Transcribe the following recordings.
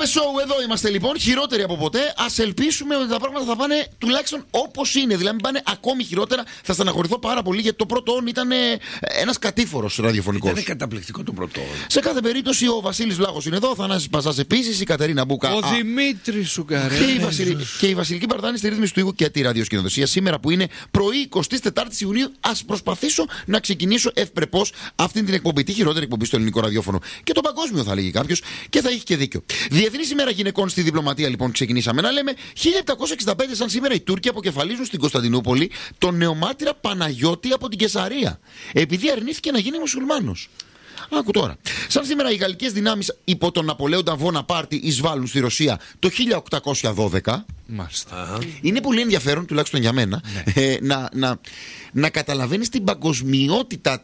Πάμε show, εδώ είμαστε λοιπόν, χειρότεροι από ποτέ. Ας ελπίσουμε ότι τα πράγματα θα πάνε τουλάχιστον όπως είναι. Δηλαδή, μην πάνε ακόμη χειρότερα. Θα στεναχωρηθώ πάρα πολύ γιατί το πρώτο όν ήταν ένας κατήφορος ραδιοφωνικός. Ήταν καταπληκτικό το πρώτο όν. Σε κάθε περίπτωση, ο Βασίλης Βλάχος είναι εδώ, ο Θανάσης Πασάς επίσης, η Κατερίνα Μπούκα. Ο Δημήτρης Σουκαρέλα. Και η Βασιλική Παρδάνη στη ρύθμιση του ήχου και τη ραδιοσκηνοδοσία. Σήμερα που είναι πρωί 24η Ιουνίου, ας προσπαθήσω να ξεκινήσω ευπρεπώς αυτήν την εκπομπή. Τη χειρότερη εκπομπή στο ελληνικό ραδιόφωνο. Και το παγκόσμιο, θα λέγει κάποιος, και θα έχει και δίκιο. Διεθνή ημέρα γυναικών στη διπλωματία, λοιπόν, ξεκινήσαμε να λέμε. 1765, σαν σήμερα, οι Τούρκοι αποκεφαλίζουν στην Κωνσταντινούπολη τον νεομάρτυρα Παναγιώτη από την Καισαρία, επειδή αρνήθηκε να γίνει μουσουλμάνος. Άκου τώρα. Σαν σήμερα, οι γαλλικές δυνάμεις υπό τον Ναπολέοντα Βοναπάρτη εισβάλλουν στη Ρωσία το 1812. Μάλιστα. Είναι πολύ ενδιαφέρον, τουλάχιστον για μένα, να καταλαβαίνεις την παγκοσμιότητα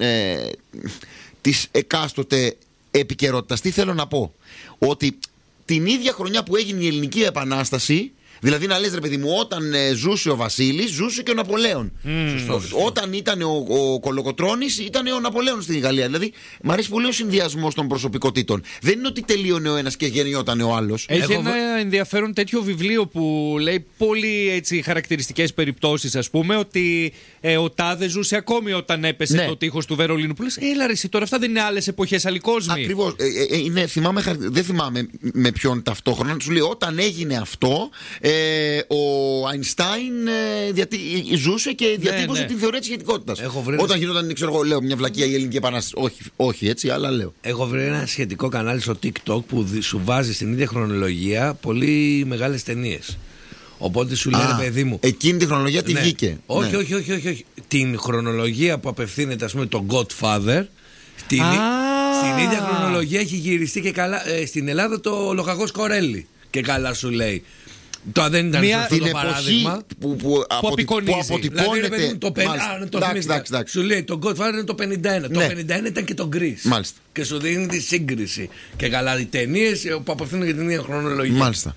της εκάστοτε επικαιρότητας. Τι θέλω να πω? Ότι την ίδια χρονιά που έγινε η Ελληνική Επανάσταση, δηλαδή να λες, ρε παιδί μου, όταν ζούσε ο Βασίλης, ζούσε και ο Ναπολέον. Όταν ήταν ο Κολοκοτρώνης, ήταν ο Ναπολέον στην Γαλλία. Δηλαδή, μου αρέσει πολύ ο συνδυασμός των προσωπικότητων. Δεν είναι ότι τελείωνε ο ένας και γεννιόταν ο άλλος. Έχει ένα ενδιαφέρον τέτοιο βιβλίο που λέει πολύ έτσι χαρακτηριστικές περιπτώσεις, ας πούμε, ότι ο τάδε ζούσε ακόμη όταν έπεσε το τείχος του Βερολίνου. Που λες, έλα ρε εσύ, τώρα αυτά δεν είναι άλλες εποχές, άλλοι κόσμοι. Ακριβώς. Δεν θυμάμαι με ποιον ταυτόχρονα. Σου λέει, όταν έγινε αυτό, ο Αϊνστάιν ζούσε και διατύπωσε την θεωρία της σχετικότητας. Όταν γινόταν, ξέρω εγώ, λέω μια βλακεία η Ελληνική Επανάσταση. Όχι έτσι, αλλά λέω. Έχω βρει ένα σχετικό κανάλι στο TikTok που σου βάζει στην ίδια χρονολογία πολύ μεγάλες ταινίες. Οπότε σου λέει, παιδί μου, εκείνη τη χρονολογία τη βγήκε. Όχι. Την χρονολογία που απευθύνεται, ας πούμε, το Godfather. Στην ίδια χρονολογία έχει γυριστεί και καλά στην Ελλάδα το Λοχαγός Κορέλη. Και καλά σου λέει. Το δεν ήταν σωστό το παράδειγμα που αποτυπώνεται. Δηλαδή, σου λέει το Godfather είναι το 51. Το 51 ήταν και το Grease. Μάλιστα. Και σου δίνει τη σύγκριση. Και καλά, οι ταινίες που απευθύνονται για την ίδια χρονολογία. Μάλιστα.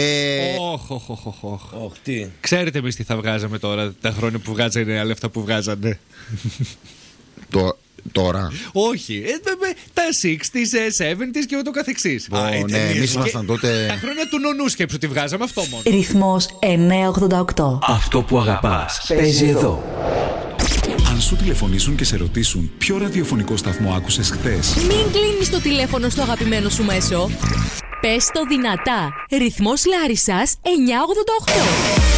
Τι. Ξέρετε εμείς τι θα βγάζαμε τώρα τα χρόνια που βγάζανε λεφτά που βγάζανε? Τώρα. Όχι. Τα 60s, 70s και ούτω καθεξής. Εμείς ήμασταν τότε. Τα χρόνια του νονού, σκέψου τι βγάζαμε, αυτό μόνο. Ρυθμός 988. Αυτό που αγαπάς παίζει εδώ. Αν σου τηλεφωνήσουν και σε ρωτήσουν ποιο ραδιοφωνικό σταθμό άκουσες χθες, μην κλείνεις το τηλέφωνο στο αγαπημένο σου μέσο. Πες το δυνατά. Ρυθμός Λάρισσας 988.